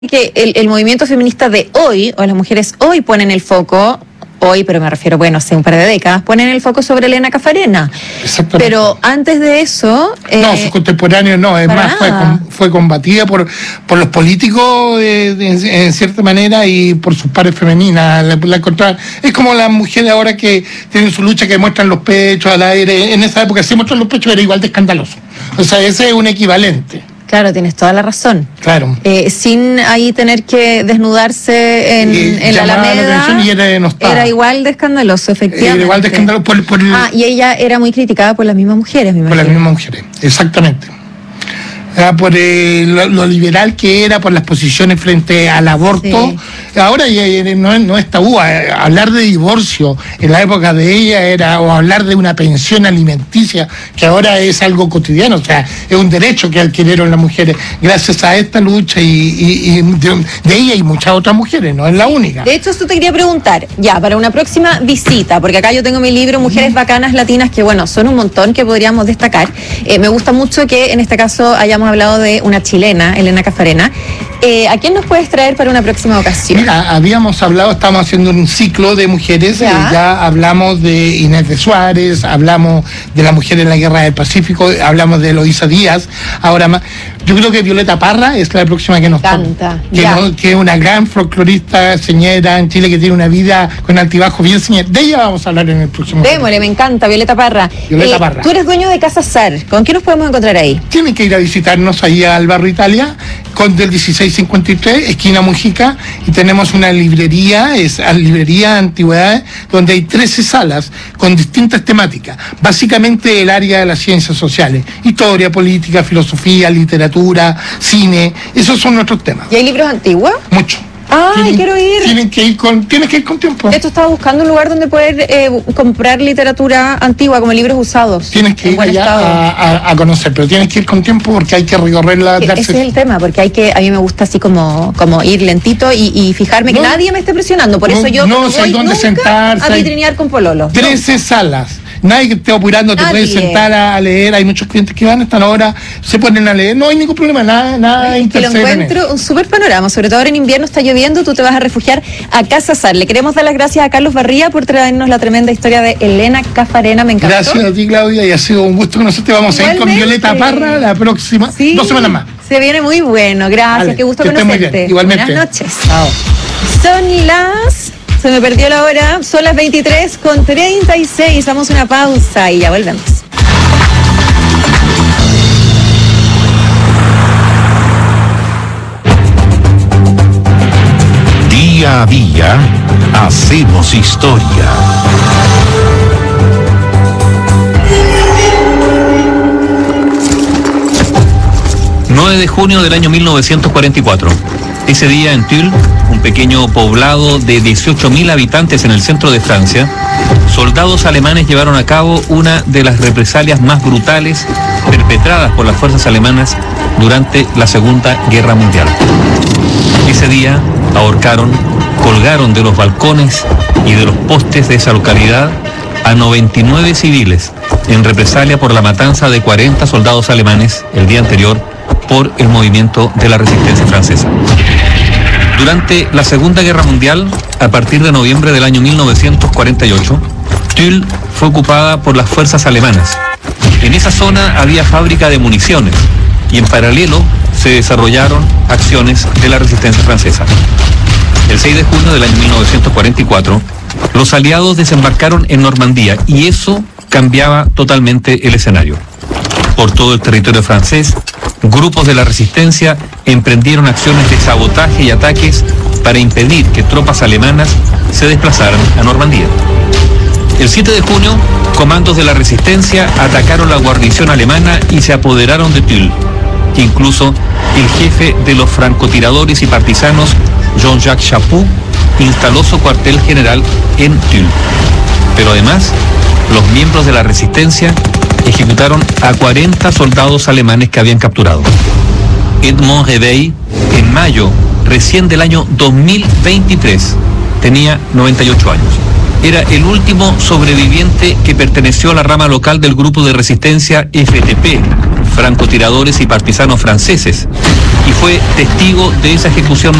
que el movimiento feminista de hoy, o las mujeres hoy ponen el foco, hoy, pero me refiero, bueno, hace un par de décadas, ponen el foco sobre Elena Caffarena. Exactamente. Pero antes de eso... no, sus contemporáneos no, es más, fue combatida por los políticos en cierta manera y por sus pares femeninas. La encontraban. Es como las mujeres ahora que tienen su lucha, que muestran los pechos al aire. En esa época, si muestran los pechos era igual de escandaloso. O sea, ese es un equivalente. Claro, tienes toda la razón. Claro. Sin ahí tener que desnudarse en la Alameda, era igual de escandaloso, efectivamente. Era igual de escandaloso y ella era muy criticada por las mismas mujeres, me imagino. Por las mismas mujeres, exactamente. Por lo liberal que era, por las posiciones frente al aborto. Sí. Ahora ya no es tabú. Hablar de divorcio en la época de ella o hablar de una pensión alimenticia, que ahora es algo cotidiano, o sea, es un derecho que adquirieron las mujeres gracias a esta lucha y de ella y muchas otras mujeres, no es la única. De hecho, eso te quería preguntar, ya, para una próxima visita, porque acá yo tengo mi libro Mujeres Bacanas Latinas, que bueno, son un montón que podríamos destacar. Me gusta mucho que en este caso hayamos hablado de una chilena, Elena Caffarena. ¿A quién nos puedes traer para una próxima ocasión? Mira, estamos haciendo un ciclo de mujeres, ya hablamos de Inés de Suárez, hablamos de la mujer en la Guerra del Pacífico, hablamos de Eloísa Díaz, ahora más. Yo creo que Violeta Parra es la próxima que nos canta, que es una gran folclorista señera en Chile, que tiene una vida con altibajos bien señera. De ella vamos a hablar en el próximo. Démosle, me encanta, Violeta Parra. Tú eres dueño de Casa Sar, ¿con qué nos podemos encontrar ahí? Tienen que ir a visitarnos ahí al barrio Italia, con del 1653, esquina Mujica, y tenemos una librería, librería de antigüedades, donde hay 13 salas con distintas temáticas, básicamente el área de las ciencias sociales, historia, política, filosofía, literatura, cine, esos son nuestros temas. ¿Y hay libros antiguos? Mucho. ¡Ay, quiero ir! Tienes que ir con tiempo. Esto estaba buscando un lugar donde poder comprar literatura antigua, como libros usados. Tienes que ir allá a conocer, pero tienes que ir con tiempo porque hay que recorrer la cárcel. Ese es el tema, porque a mí me gusta así como ir lentito y fijarme que nadie me esté presionando. Por eso yo no sé dónde sentarse. A vitrinear con pololo. 13 salas. Nadie que esté apurando, te puedes sentar a leer. Hay muchos clientes que van, están ahora, se ponen a leer. No hay ningún problema, nada intercede. Lo encuentro un súper panorama, sobre todo ahora en invierno está lloviendo, tú te vas a refugiar a Casa Sar. Le queremos dar las gracias a Carlos Barría por traernos la tremenda historia de Elena Caffarena, me encantó. Gracias a ti, Claudia, y ha sido un gusto conocerte. Vamos a ir con Violeta Parra la próxima, 2 semanas más. Se viene muy bueno, gracias, vale, qué gusto conocerte. Igualmente. Buenas noches. Chao. Son las... Se me perdió la hora, son las 23:36, vamos a una pausa y ya volvemos. Día a día, hacemos historia. De junio del año 1944. Ese día en Tulle, un pequeño poblado de 18.000 habitantes en el centro de Francia, soldados alemanes llevaron a cabo una de las represalias más brutales perpetradas por las fuerzas alemanas durante la Segunda Guerra Mundial. Ese día colgaron de los balcones y de los postes de esa localidad a 99 civiles en represalia por la matanza de 40 soldados alemanes el día anterior por el movimiento de la resistencia francesa. Durante la Segunda Guerra Mundial, a partir de noviembre del año 1948, Tulle fue ocupada por las fuerzas alemanas. En esa zona había fábrica de municiones y en paralelo se desarrollaron acciones de la resistencia francesa. El 6 de junio del año 1944, los aliados desembarcaron en Normandía y eso cambiaba totalmente el escenario. Por todo el territorio francés, grupos de la resistencia emprendieron acciones de sabotaje y ataques para impedir que tropas alemanas se desplazaran a Normandía. El 7 de junio, comandos de la resistencia atacaron la guarnición alemana y se apoderaron de Tulle. Incluso el jefe de los francotiradores y partisanos, Jean-Jacques Chaput, instaló su cuartel general en Tulle. Pero además, los miembros de la resistencia ejecutaron a 40 soldados alemanes que habían capturado. Edmond Reveil, en mayo recién del año 2023, tenía 98 años. Era el último sobreviviente que perteneció a la rama local del grupo de resistencia FTP, francotiradores y partisanos franceses, y fue testigo de esa ejecución